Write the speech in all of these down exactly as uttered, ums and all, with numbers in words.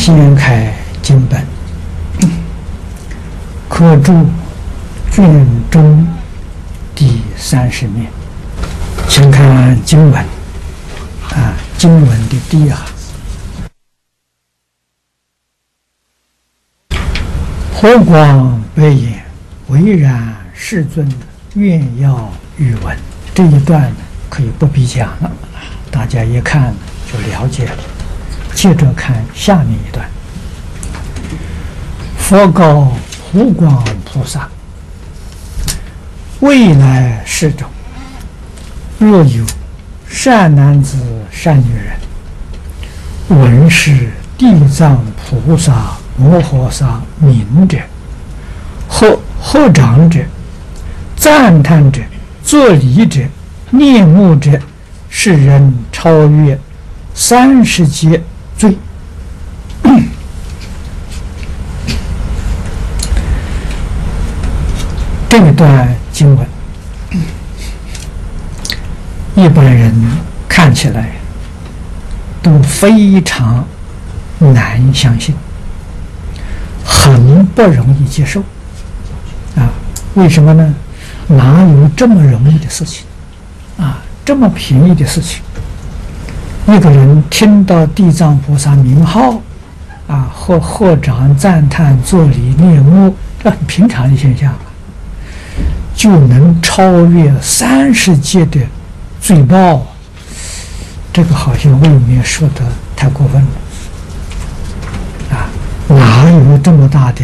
掀开经本，可注卷中第三十面，请看经文啊，经文的第一行。佛光白眼，唯然世尊愿要欲闻。这一段呢，可以不必讲了，大家一看就了解了。接着看下面一段。佛告普光菩萨：未来世中，若有善男子、善女人，闻是地藏菩萨摩诃萨名者，或合掌者，赞叹者，作礼者，念目者，是人超越三十劫罪。这段经文，一般人看起来都非常难相信，很不容易接受啊！为什么呢？哪有这么容易的事情啊？这么便宜的事情？一个人听到地藏菩萨名号啊，或合掌赞叹、作礼念目，这很平常的现象，就能超越三十劫的罪报，这个好像未免说的太过分了啊！哪有这么大的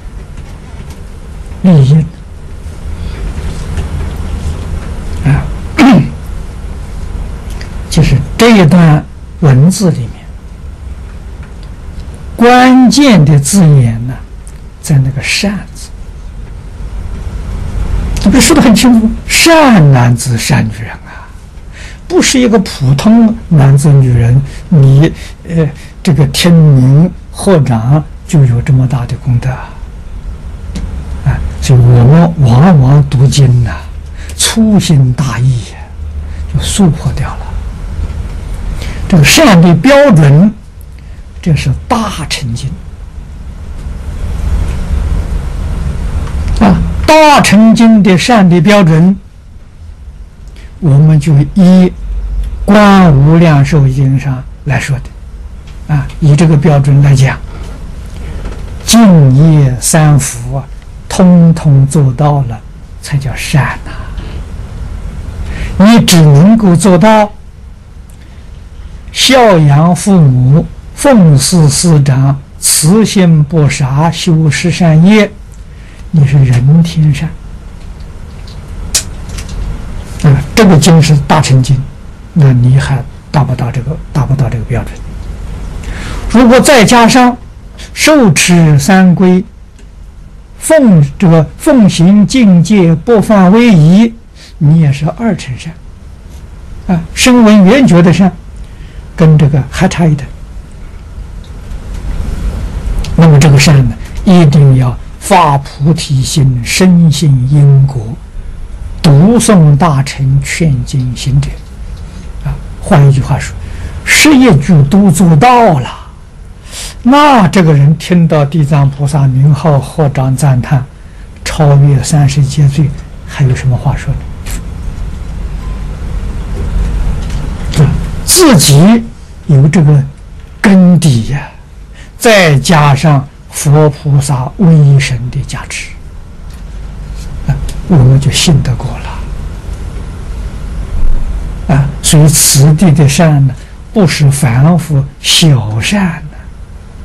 利益啊？就是这一段文字里面关键的字眼呢，在那个善字，这不说得很清楚，善男子善女人啊，不是一个普通男子女人，你呃这个听名合掌就有这么大的功德啊！啊，所以我们往往读经呐、啊，粗心大意就疏破掉了。这个善的标准，这是大乘经啊，大乘经的善的标准，我们就以观无量寿经上来说的啊，以这个标准来讲，净业三福啊，通通做到了，才叫善呐、啊。你只能够做到孝养父母、奉事师长、慈心不杀、修十善业，你是人天善啊！这个经是大乘经，那你还达不到这个达不到这个标准。如果再加上受持三规、奉这个奉行境界不犯威仪，你也是二乘善啊！声闻缘觉的善，跟这个还差一点。那么这个善呢，一定要发菩提心，深信因果，读诵大乘劝进行者啊。换一句话说，十一句都做到了，那这个人听到地藏菩萨名号，合掌赞叹，超越三十劫罪，还有什么话说呢？自己有这个根底呀、啊，再加上佛菩萨威神的加持，啊，我们就信得过了啊。所以此地的善呢，不是凡夫小善，